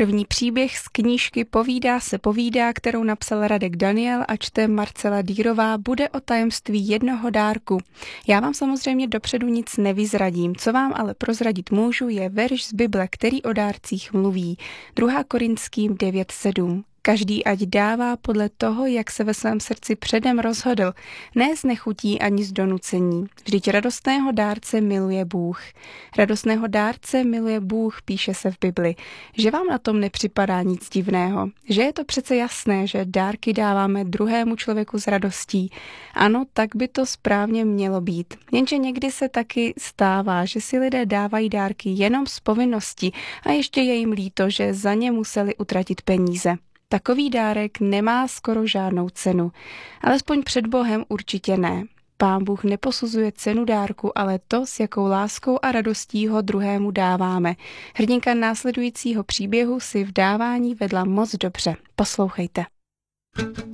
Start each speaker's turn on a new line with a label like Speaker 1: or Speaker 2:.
Speaker 1: První příběh z knížky Povídá se povídá, kterou napsal Radek Daniel a čte Marcela Dýrová, bude o tajemství jednoho dárku. Já vám samozřejmě dopředu nic nevyzradím, co vám ale prozradit můžu, je verš z Bible, který o dárcích mluví. 2. Korinským 9:7. Každý ať dává podle toho, jak se ve svém srdci předem rozhodl, ne z nechutí ani z donucení. Vždyť radostného dárce miluje Bůh. Radostného dárce miluje Bůh, píše se v Bibli. Že vám na tom nepřipadá nic divného. Že je to přece jasné, že dárky dáváme druhému člověku s radostí. Ano, tak by to správně mělo být. Jenže někdy se taky stává, že si lidé dávají dárky jenom z povinnosti a ještě je jim líto, že za ně museli utratit peníze. Takový dárek nemá skoro žádnou cenu. Alespoň před Bohem určitě ne. Pán Bůh neposuzuje cenu dárku, ale to, s jakou láskou a radostí ho druhému dáváme. Hrdinka následujícího příběhu si v dávání vedla moc dobře. Poslouchejte.